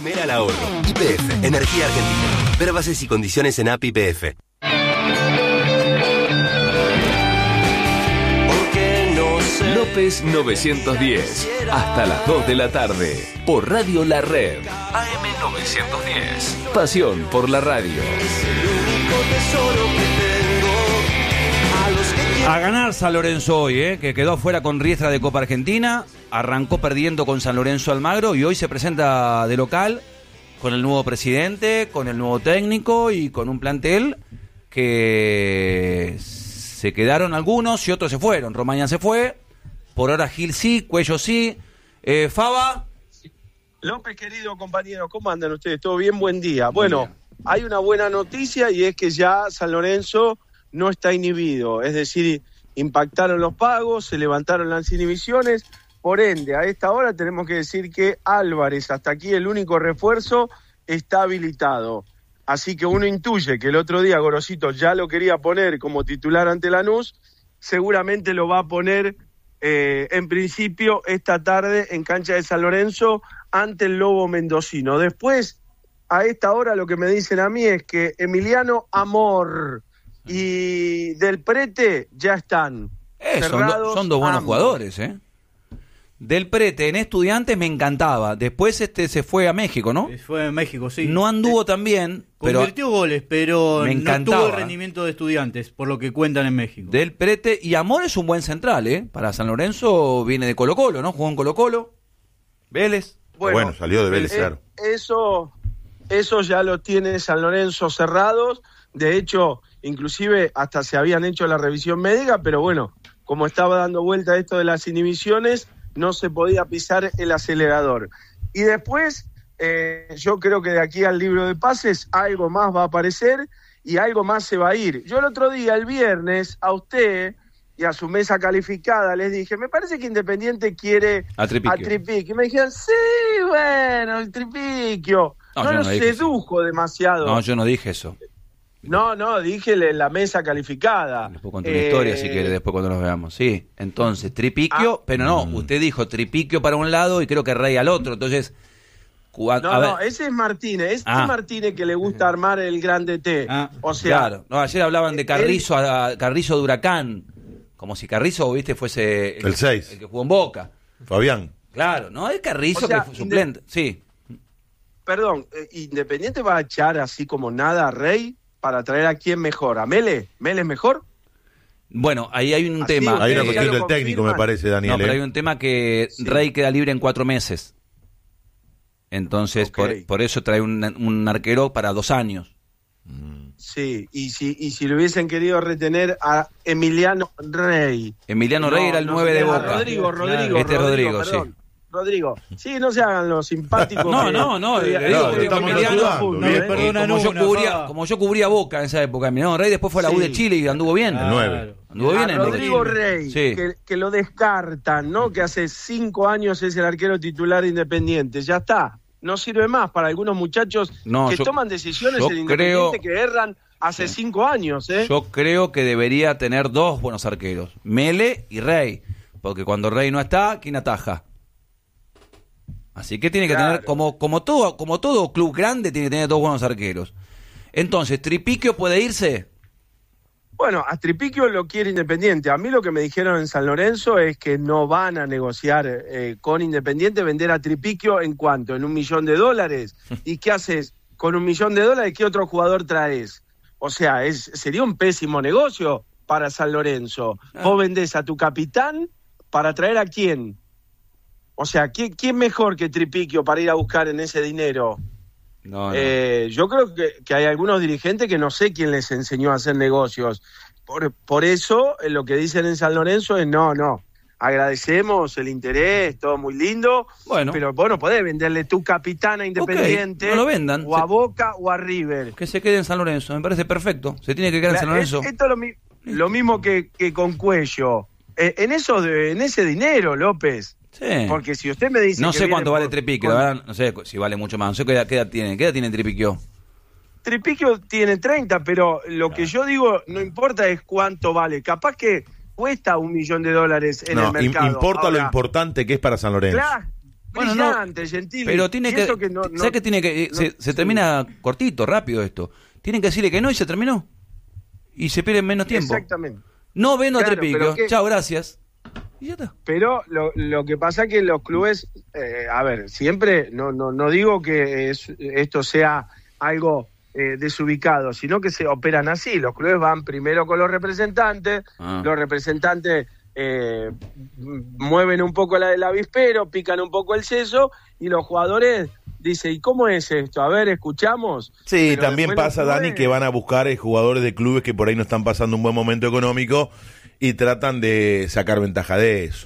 Primera al ahorro. YPF, Energía Argentina. Ver bases y condiciones en app YPF. López 910, hasta las 2 de la tarde, por Radio La Red, AM 910, pasión por la radio. A ganar San Lorenzo hoy, que quedó fuera con Riestra de Copa Argentina, arrancó perdiendo con San Lorenzo Almagro y hoy se presenta de local con el nuevo presidente, con el nuevo técnico y con un plantel que se quedaron algunos y otros se fueron. Romaña se fue, por ahora Gil sí, Cuello sí. Faba. López, querido compañero, ¿cómo andan ustedes? ¿Todo bien? Buen día. Bueno, hay una buena noticia y es que ya San Lorenzo no está inhibido, es decir, impactaron los pagos, se levantaron las inhibiciones, por ende, a esta hora tenemos que decir que Álvarez, hasta aquí el único refuerzo, está habilitado. Así que uno intuye que el otro día Gorosito ya lo quería poner como titular ante Lanús, seguramente lo va a poner en principio esta tarde en cancha de San Lorenzo ante el Lobo Mendocino. Después, a esta hora lo que me dicen a mí es que Emiliano Amor y Del Prete ya están cerrados. Son dos buenos jugadores, Del Prete en Estudiantes me encantaba. Después se fue a México, ¿no? Se fue a México, sí. No anduvo tan bien, pero convirtió goles, pero me no tuvo el rendimiento de Estudiantes, por lo que cuentan en México. Del Prete y Amor es un buen central, Para San Lorenzo viene de Colo-Colo, ¿no? Jugó en Colo-Colo, Vélez. Bueno, salió de Vélez, claro. Eso ya lo tiene San Lorenzo cerrados. De hecho, inclusive hasta se habían hecho la revisión médica, pero bueno, como estaba dando vuelta esto de las inhibiciones, no se podía pisar el acelerador. Y después, yo creo que de aquí al libro de pases, algo más va a aparecer y algo más se va a ir. Yo el otro día, el viernes, a usted y a su mesa calificada les dije, me parece que Independiente quiere a Tripiquio. Y me dijeron, sí, bueno, el Tripiquio. No lo sedujo demasiado. No, yo no dije eso. No, dije la mesa calificada. Después conté una historia, si quiere, después cuando nos veamos. Sí, entonces, Tripiquio, pero no, usted dijo Tripiquio para un lado y creo que Rey al otro, entonces... ese es Martínez, es Martínez que le gusta armar el grande T. O sea... Claro, ayer hablaban de Carrizo, Carrizo de Huracán, como si Carrizo, viste, fuese... El 6. El que jugó en Boca. Fabián. Claro, no, es Carrizo, o sea, que fue suplente, sí. Perdón, ¿Independiente va a echar así como nada a Rey para traer a quién mejor? ¿A Mele? ¿Mele es mejor? Bueno, ahí hay un tema. Hay una cuestión del técnico, me parece, Daniel. No, pero hay un tema que Rey queda libre en 4 meses. Entonces, por eso trae un arquero para 2 años. Sí, y si le hubiesen querido retener a Emiliano Rey. Emiliano Rey era el 9 de Boca. Rodrigo. Rodrigo, sí. Rodrigo, sí, no se hagan los simpáticos. Como yo cubría Boca en esa época, Emiliano Rey después fue a la U de Chile y anduvo bien. El 9. Anduvo bien en Rodrigo Rey, que lo descartan, ¿no? Que hace 5 años es el arquero titular de Independiente. Ya está, no sirve más para algunos muchachos que toman decisiones en Independiente que erran hace 5 años, Yo creo que debería tener 2 buenos arqueros, Mele y Rey, porque cuando Rey no está, ¿quién ataja? Así que tiene que tener, como todo club grande, tiene que tener 2 buenos arqueros. Entonces, ¿Tripiquio puede irse? Bueno, a Tripiquio lo quiere Independiente. A mí lo que me dijeron en San Lorenzo es que no van a negociar con Independiente vender a Tripiquio en cuánto, en $1 millón. ¿Y qué haces con $1 millón? ¿Qué otro jugador traes? O sea, sería un pésimo negocio para San Lorenzo. Vos vendés a tu capitán para traer a quién. O sea, ¿quién mejor que Tripiquio para ir a buscar en ese dinero? No. Yo creo que hay algunos dirigentes que no sé quién les enseñó a hacer negocios. Por eso, lo que dicen en San Lorenzo es no. Agradecemos el interés, todo muy lindo. Bueno. Pero vos no podés venderle tu capitán a Independiente. No lo vendan. O a Boca o a River. Que se quede en San Lorenzo, me parece perfecto. Se tiene que quedar en San Lorenzo. Esto es lo mismo que con Cuello. En ese dinero, López. Sí. Porque si usted me dice no sé cuánto vale Tripiquio, no sé si vale mucho más. No sé qué edad tiene. ¿Qué edad tiene Tripiquio? Tripiquio tiene 30, pero lo que yo digo no importa es cuánto vale. Capaz que cuesta $1 millón en el mercado. Importa ahora, lo importante que es para San Lorenzo. Bueno, brillante, Gentili. Pero tiene Y que, eso no, ¿sabes qué tiene que? Se termina cortito, rápido esto. Tienen que decirle que no y se terminó. Y se pierde menos tiempo. Exactamente. No vendo a Claro, Trepico. pero que- Chao, gracias. Y ya está. Pero lo que pasa es que los clubes, a ver, siempre, no digo que esto sea algo desubicado, sino que se operan así. Los clubes van primero con los representantes, los representantes mueven un poco el avispero, pican un poco el seso, y los jugadores dicen, ¿y cómo es esto? A ver, escuchamos. Sí, Pero también después pasa, los clubes- Dani, que van a buscar jugadores de clubes que por ahí no están pasando un buen momento económico y tratan de sacar ventaja de eso.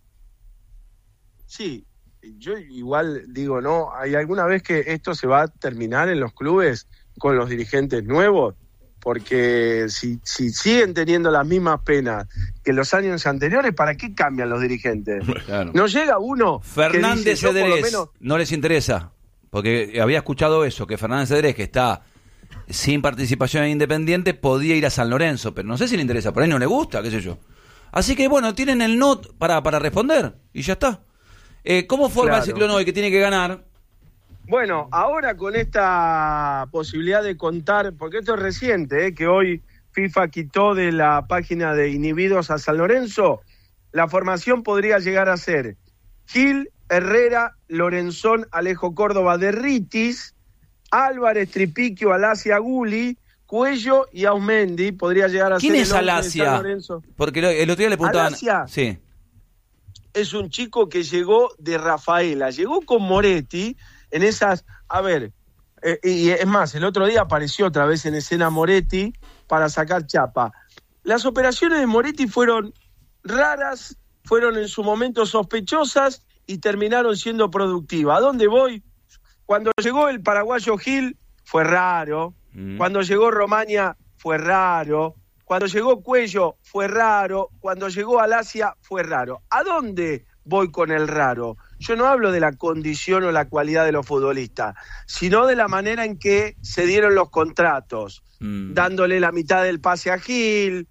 Sí, yo igual digo, ¿no? ¿Hay alguna vez que esto se va a terminar en los clubes con los dirigentes nuevos? Porque si siguen teniendo las mismas penas que los años anteriores, ¿para qué cambian los dirigentes? Claro. No llega uno Fernández que dice, yo por lo Cedrés menos... no les interesa, porque había escuchado eso, que Fernández Cedrés, que está sin participación en Independiente, podía ir a San Lorenzo, pero no sé si le interesa, por ahí no le gusta, qué sé yo. Así que bueno, tienen el no para responder, y ya está. ¿Cómo forma el Claro. Ciclón hoy, que tiene que ganar? Bueno, ahora con esta posibilidad de contar, porque esto es reciente, que hoy FIFA quitó de la página de inhibidos a San Lorenzo, la formación podría llegar a ser Gil, Herrera, Lorenzón, Alejo Córdoba, Derritis, Álvarez, Tripiquio, Alacia, Guli, Cuello y Aumendi. Podría llegar a ¿Quién ser es el once de Alacia? San Lorenzo. Porque el otro día le preguntaban... ¿Alacia? Sí. Es un chico que llegó de Rafaela, llegó con Moretti en esas, a ver, y es más, el otro día apareció otra vez en escena Moretti para sacar chapa. Las operaciones de Moretti fueron raras, fueron en su momento sospechosas y terminaron siendo productivas. ¿A dónde voy? Cuando llegó el paraguayo Gil, fue raro. Cuando llegó Romaña, fue raro. Cuando llegó Cuello, fue raro. Cuando llegó Alacia, fue raro. ¿A dónde voy con el raro? Yo no hablo de la condición o la cualidad de los futbolistas, sino de la manera en que se dieron los contratos, dándole la mitad del pase a Gil,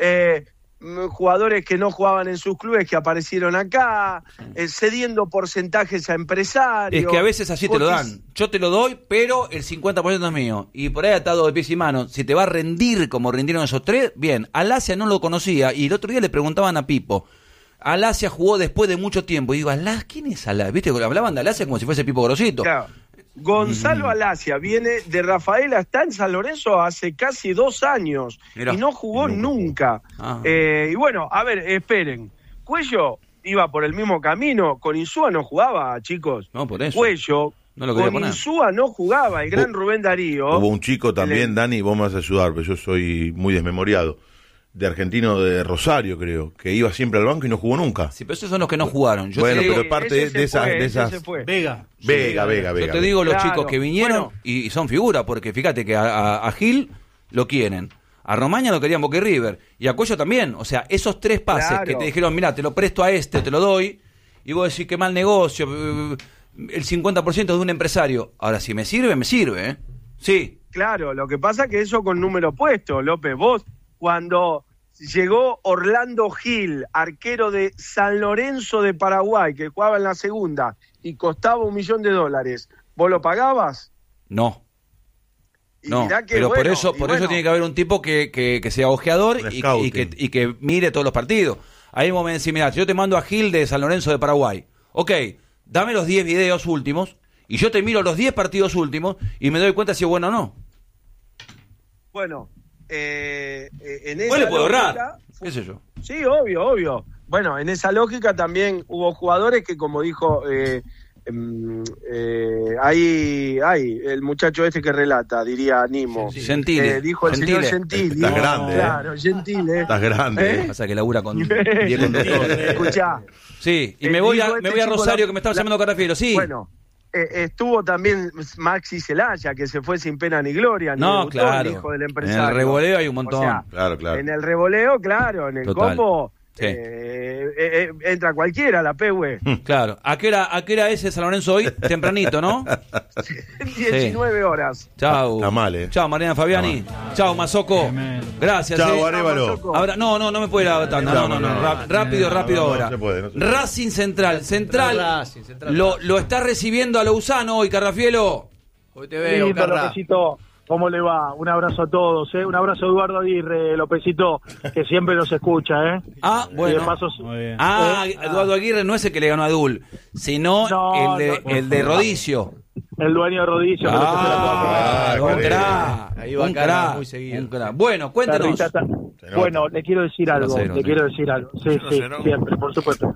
jugadores que no jugaban en sus clubes que aparecieron acá, cediendo porcentajes a empresarios. Es que a veces así te lo dan. Yo te lo doy, pero el 50% es mío. Y por ahí atado de pies y manos. Si te va a rendir como rindieron esos tres, bien. Alacia no lo conocía y el otro día le preguntaban a Pipo. Alacia jugó después de mucho tiempo. Y digo, ¿quién es Alacia? ¿Viste? Hablaban de Alacia como si fuese Pipo Grosito. Claro. Gonzalo Alacia viene de Rafaela, está en San Lorenzo hace casi 2 años. Mirá. Y no jugó nunca. Y bueno, a ver, esperen. Cuello iba por el mismo camino, con Insúa no jugaba, chicos. No, por eso. Cuello, No lo quería con poner. Insúa no jugaba, el gran Rubén Darío. Hubo un chico también, Dani, vos me vas a ayudar, pero yo soy muy desmemoriado, de Argentino de Rosario, creo, que iba siempre al banco y no jugó nunca. Sí, pero esos son los que no jugaron. Yo Bueno, te digo, pero parte ese de esas... se fue, de ese esas... se fue. Vega. Vega. yo te digo los Claro. chicos que vinieron Bueno. y son figuras, porque fíjate que a Gil lo quieren. A Romaña lo querían Boca y River. Y a Cuello también. O sea, esos 3 pases Claro. que te dijeron, mirá, te lo presto a este, te lo doy. Y vos decís, qué mal negocio. El 50% de un empresario. Ahora, si me sirve, me sirve, ¿eh? Sí. Claro, lo que pasa que eso con número puesto, López. Vos, cuando llegó Orlando Gil, arquero de San Lorenzo de Paraguay, que jugaba en la segunda y costaba $1 millón, ¿vos lo pagabas? No. Y No, mirá que pero bueno, por eso tiene que haber un tipo que sea ojeador Un y scouting. que mire todos los partidos. Ahí vos me decís, mirá, yo te mando a Gil de San Lorenzo de Paraguay. Ok, dame los 10 videos últimos y yo te miro los 10 partidos últimos y me doy cuenta si es bueno o no. Bueno, en esa Vos le puedo lógica, ahorrar, qué sé yo. Sí, obvio. Bueno, en esa lógica también hubo jugadores que, como dijo hay el muchacho este que relata, diría Nimo. Gentile. Dijo el señor Gentile. Gentili. Estás grande, Claro, Gentile. Estás grande. Pasa que labura con 10 conductores. Escuchá. Sí, y me voy a Dijo Rosario, chico, que me estaba llamando Carafiero, sí. Bueno, estuvo también Maxi Celaya, que se fue sin pena ni gloria. ni No, debutó, claro. el hijo del En empresario. el revoleo hay un montón. O sea, Claro. en el revoleo, claro, en el Total. combo, Sí. entra cualquiera a la PW. Claro. ¿A qué hora es San Lorenzo hoy? Tempranito, ¿no? 19 horas. Chau. Está mal, Chau, Mariana Fabiani. Chau, Mazoco. Gracias. Chau, Arévalo. Ahora, no me puede la tanda. No. Rápido ahora. No se puede. Racing Central. Lo está recibiendo a Lousano hoy, Carrafielo. Hoy te veo, Carra. ¿Cómo le va? Un abrazo a todos, Un abrazo a Eduardo Aguirre, Lopecito, que siempre nos escucha, Ah, bueno. Eduardo Aguirre no es el que le ganó a Dul, sino el de Rodicio. El dueño de Rodicio. Un crack. Muy seguido. Un crack. Bueno, cuéntanos. Bueno, le quiero decir algo. Sí, siempre, por supuesto.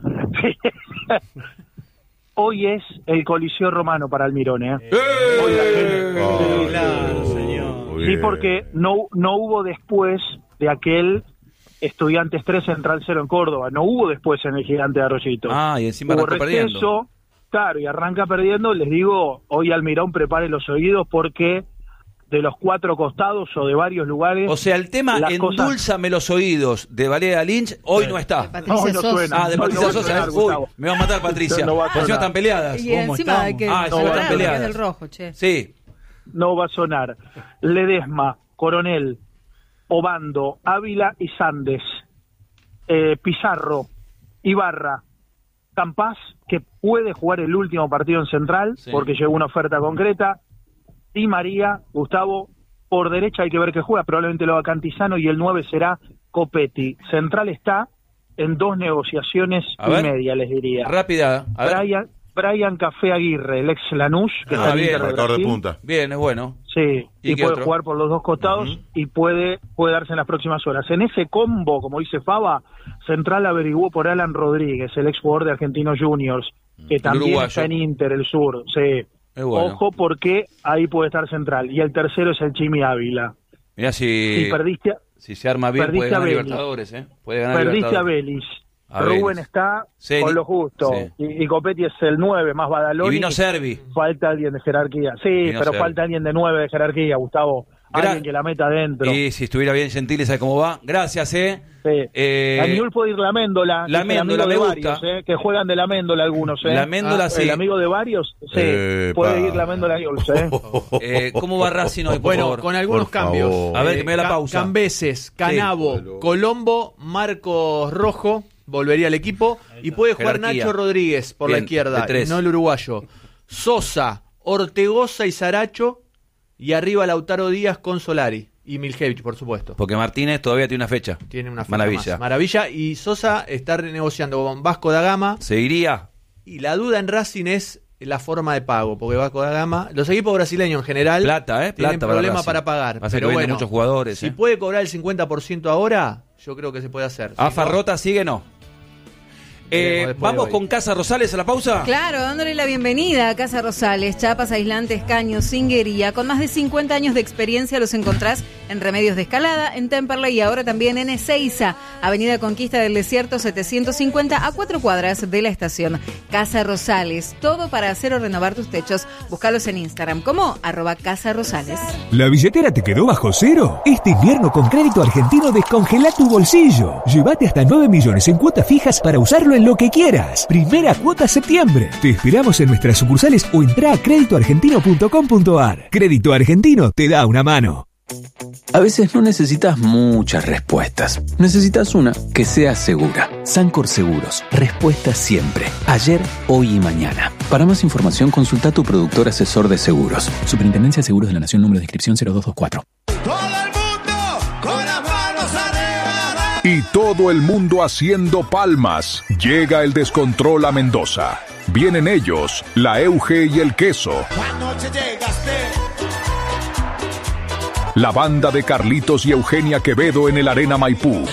Hoy es el Coliseo Romano para Almirón, Hoy la gente... Claro, señor. Sí, porque no hubo después de aquel Estudiantes 3 Central 0 en Córdoba. No hubo después en el Gigante de Arroyito. Y encima arrancó perdiendo. Claro, y arranca perdiendo. Les digo, hoy Almirón prepare los oídos porque de los 4 costados o de varios lugares... O sea, el tema endúlzame los oídos de Valeria Lynch hoy no está. No suena. De Patricia Sosa. Me va a matar Patricia. Porque encima están peleadas. Y encima hay que... están peleadas. Del rojo, che. Sí. No va a sonar. Ledesma, Coronel, Obando, Ávila y Sandes, Pizarro, Ibarra, Campás, que puede jugar el último partido en Central, porque llegó una oferta concreta, Di María, Gustavo, por derecha hay que ver que juega, probablemente lo haga Cantizano, y el 9 será Copetti. Central está en 2 negociaciones media, les diría. Rápida. Brian Café Aguirre, el ex Lanús, que está bien, marcador de punta. Bien, es bueno. Sí, y puede otro? jugar por los 2 costados y puede darse en las próximas horas. En ese combo, como dice Fava, Central averiguó por Alan Rodríguez, el ex jugador de Argentinos Juniors, que también está en Inter, el sur. Sí. Bueno. Ojo, porque ahí puede estar Central. Y el tercero es el Chimi Ávila. Mirá si se arma bien, puede ganar Libertadores, Perdiste a Vélez. Rubén está con lo justo. Y Copetti es el 9 más Badaloni. Y vino Servi. Falta alguien de jerarquía. Sí, pero falta alguien de 9 de jerarquía, Gustavo. Alguien que la meta adentro. Y si estuviera bien Gentili, ¿sabe cómo va? Gracias, Sí. A Newell puede ir la Méndola. La Méndola me gusta. Varios, que juegan de la Méndola algunos. La Méndola, sí. El amigo de varios, puede ir la Méndola Newell. ¿Cómo va Racing hoy, por Bueno, favor? con algunos cambios. A ver, que me dé la pausa. Cambeses, Canavo, Colombo, Marcos Rojo, volvería al equipo. Y puede jugar Nacho Rodríguez por la izquierda, no el uruguayo. Sosa, Ortegoza y Saracho. Y arriba Lautaro Díaz con Solari. Y Miljevic, por supuesto. Porque Martínez todavía tiene una fecha. Tiene una fecha Maravilla. más. Maravilla. Y Sosa está renegociando con Vasco da Gama. ¿Seguiría? Y la duda en Racing es la forma de pago. Porque Vasco da Gama... Los equipos brasileños en general... tienen problema para pagar. Pero bueno, muchos jugadores. Si puede cobrar el 50% ahora, yo creo que se puede hacer. Farrota sigue, no. Vamos con Casa Rosales a la pausa. Claro, dándole la bienvenida a Casa Rosales, chapas, aislantes, caños, cinguería. Con más de 50 años de experiencia los encontrás en Remedios de Escalada, en Temperley y ahora también en Ezeiza, Avenida Conquista del Desierto 750 a 4 cuadras de la estación. Casa Rosales, todo para hacer o renovar tus techos. Búscalos en Instagram como @CasaRosales. ¿La billetera te quedó bajo cero? Este invierno con Crédito Argentino descongela tu bolsillo. Llévate hasta 9 millones en cuotas fijas para usarlo en lo que quieras. Primera cuota septiembre. Te esperamos en nuestras sucursales o entrá a créditoargentino.com.ar. Crédito Argentino te da una mano. A veces no necesitas muchas respuestas. Necesitas una que sea segura. Sancor Seguros. Respuesta siempre. Ayer, hoy y mañana. Para más información, consulta a tu productor asesor de seguros. Superintendencia de Seguros de la Nación, número de inscripción 0224. Y todo el mundo haciendo palmas. Llega el descontrol a Mendoza. Vienen ellos, la Euge y el Queso. La banda de Carlitos y Eugenia Quevedo en el Arena Maipú.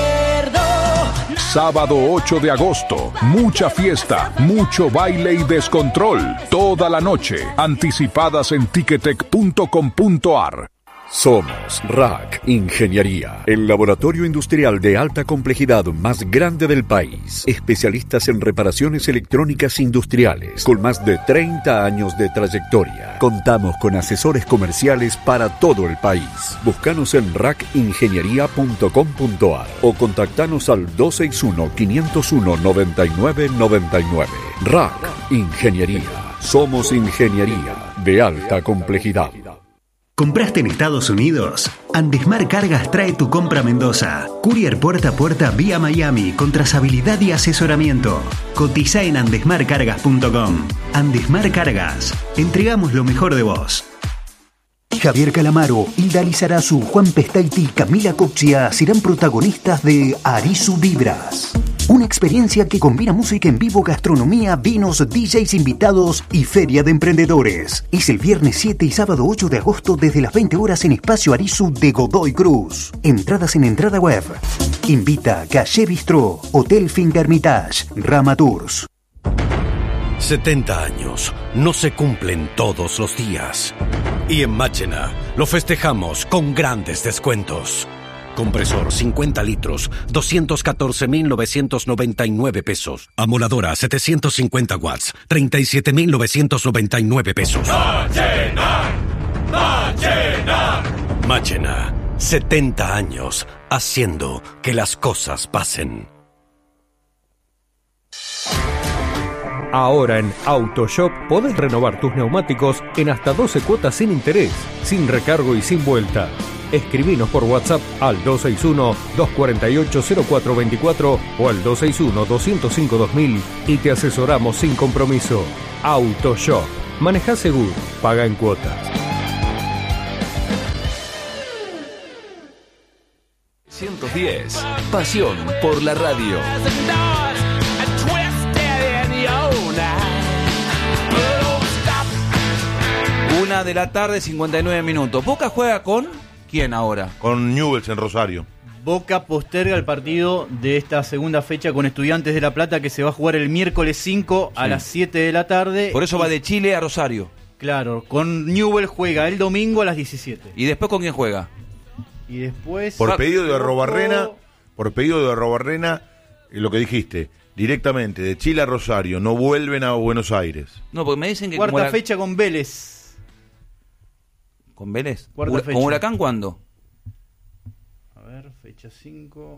Sábado 8 de agosto, mucha fiesta, mucho baile y descontrol. Toda la noche. Anticipadas en ticketek.com.ar. Somos Rack Ingeniería, el laboratorio industrial de alta complejidad más grande del país. Especialistas en reparaciones electrónicas industriales, con más de 30 años de trayectoria. Contamos con asesores comerciales para todo el país. Búscanos en rackingeniería.com.ar o contactanos al 261-501-9999. Rack Ingeniería. Somos ingeniería de alta complejidad. ¿Compraste en Estados Unidos? Andesmar Cargas trae tu compra a Mendoza. Courier puerta a puerta vía Miami con trazabilidad y asesoramiento. Cotiza en andesmarcargas.com. Andesmar Cargas. Entregamos lo mejor de vos. Javier Calamaro, Hilda Lizarazu, Juan Pestaiti y Camila Coxia serán protagonistas de Arisu Vibras. Una experiencia que combina música en vivo, gastronomía, vinos, DJs invitados y feria de emprendedores. Es el viernes 7 y sábado 8 de agosto desde las 20 horas en Espacio Arisu de Godoy Cruz. Entradas en entrada web. Invita Calle Bistró, Hotel Fingermitage, Rama Tours. 70 años no se cumplen todos los días. Y en Máchena lo festejamos con grandes descuentos. Compresor 50 litros, 214.999 pesos. Amoladora 750 watts, 37.999 pesos. ¡Máchena! ¡Máchena! Máchena, 70 años haciendo que las cosas pasen. Ahora en AutoShop podés renovar tus neumáticos en hasta 12 cuotas sin interés, sin recargo y sin vuelta. Escribinos por WhatsApp al 261-248-0424 o al 261-205-2000 y te asesoramos sin compromiso. AutoShop. Maneja seguro. Paga en cuotas. 110. Pasión por la radio. 1 de la tarde, 59 minutos. Boca juega con... ¿quién ahora? Con Newell's en Rosario. Boca posterga el partido de esta segunda fecha con Estudiantes de La Plata, que se va a jugar el miércoles 5 a las 7 de la tarde. Por eso va de Chile a Rosario. Claro, con Newell's juega el domingo a las 17. ¿Y después con quién juega? Y después... Por pedido de Arrobarrena, lo que dijiste, directamente de Chile a Rosario, no vuelven a Buenos Aires. No, porque me dicen que... Cuarta fecha con Vélez. ¿Con Vélez? Cuarta fecha. ¿Con Huracán cuándo? A ver, fecha 5.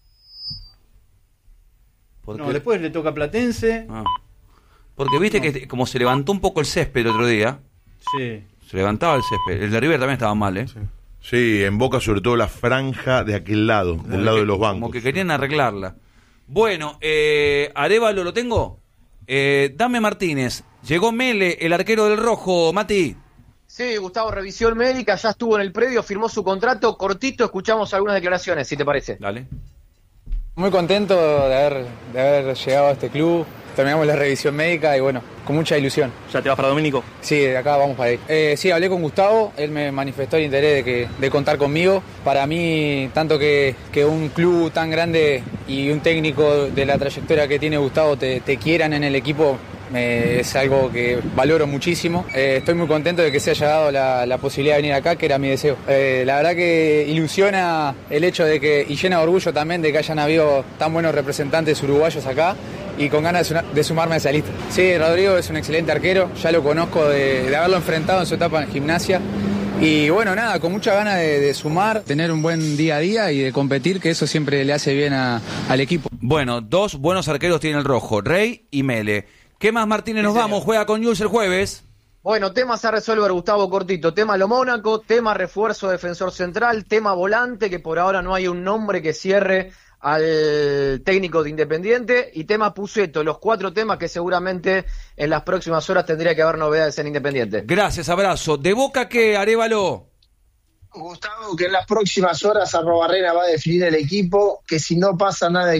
No, después le toca a Platense. Porque viste que como se levantó un poco el césped el otro día. Sí. Se levantaba el césped. El de River también estaba mal, ¿eh? Sí, en Boca sobre todo la franja de aquel lado, del lado de los bancos. Como que querían arreglarla. Bueno, Arévalo lo tengo. Dame Martínez. Llegó Mele, el arquero del Rojo, Mati. Sí, Gustavo, revisión médica, ya estuvo en el predio, firmó su contrato, cortito, escuchamos algunas declaraciones, si te parece. Dale. Muy contento de haber llegado a este club, terminamos la revisión médica y bueno, con mucha ilusión. ¿Ya te vas para Domínico? Sí, de acá vamos para ahí. Sí, hablé con Gustavo, él me manifestó el interés de contar conmigo. Para mí, tanto que un club tan grande y un técnico de la trayectoria que tiene Gustavo te quieran en el equipo, es algo que valoro muchísimo. Estoy muy contento de que se haya dado la posibilidad de venir acá, que era mi deseo. La verdad que ilusiona el hecho de que, y llena de orgullo también, de que hayan habido tan buenos representantes uruguayos acá y con ganas de sumarme a esa lista. Sí, Rodrigo es un excelente arquero, ya lo conozco de haberlo enfrentado en su etapa en Gimnasia. Y bueno, nada, con mucha ganas de sumar, tener un buen día a día y de competir, que eso siempre le hace bien al equipo. Bueno, dos buenos arqueros tiene el Rojo, Rey y Mele. ¿Qué más, Martínez? Nos vamos, juega con Newell's el jueves. Bueno, temas a resolver, Gustavo, cortito. Tema Lo Mónaco, tema refuerzo defensor central, tema volante, que por ahora no hay un nombre que cierre al técnico de Independiente, y tema Puceto, los 4 temas que seguramente en las próximas horas tendría que haber novedades en Independiente. Gracias, abrazo. ¿De Boca qué, Arévalo? Gustavo, que en las próximas horas Arrobarrena va a definir el equipo, que si no pasa nada